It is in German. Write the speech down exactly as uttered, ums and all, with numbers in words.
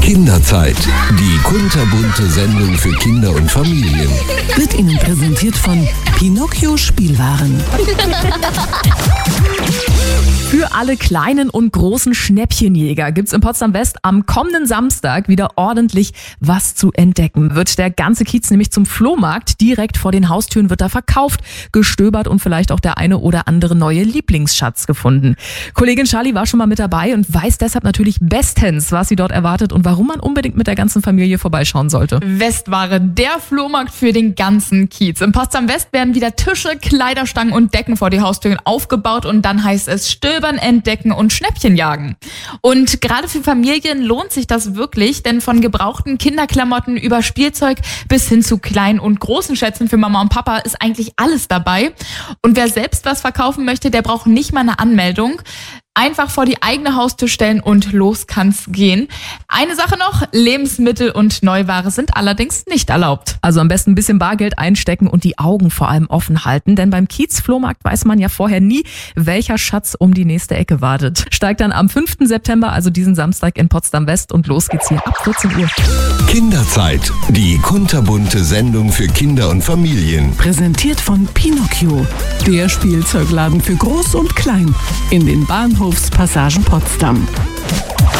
Kinderzeit, die kunterbunte Sendung für Kinder und Familien. Wird Ihnen präsentiert von Pinocchio Spielwaren. Für alle kleinen und großen Schnäppchenjäger gibt's in Potsdam West am kommenden Samstag wieder ordentlich was zu entdecken. Wird der ganze Kiez nämlich zum Flohmarkt. Direkt vor den Haustüren wird da verkauft, gestöbert und vielleicht auch der eine oder andere neue Lieblingsschatz gefunden. Kollegin Charlie war schon mal mit dabei und weiß deshalb natürlich bestens, was sie dort erwartet und warum man unbedingt mit der ganzen Familie vorbeischauen sollte. Westware, der Flohmarkt für den ganzen Kiez. In Potsdam West werden wieder Tische, Kleiderstangen und Decken vor die Haustüren aufgebaut und dann heißt es stöbern, entdecken und Schnäppchen jagen. Und gerade für Familien lohnt sich das wirklich, denn von gebrauchten Kinderklamotten über Spielzeug bis hin zu kleinen und großen Schätzen für Mama und Papa ist eigentlich alles dabei. Und wer selbst was verkaufen möchte, der braucht nicht mal eine Anmeldung. Einfach vor die eigene Haustür stellen und los kann's gehen. Eine Sache noch, Lebensmittel und Neuware sind allerdings nicht erlaubt. Also am besten ein bisschen Bargeld einstecken und die Augen vor allem offen halten, denn beim Kiez-Flohmarkt weiß man ja vorher nie, welcher Schatz um die nächste Ecke wartet. Steigt dann am fünften September, also diesen Samstag in Potsdam West und los geht's hier ab vierzehn Uhr. Kinderzeit, die kunterbunte Sendung für Kinder und Familien. Präsentiert von Pinocchio, der Spielzeugladen für Groß und Klein in den Bahnhofspassagen Potsdam.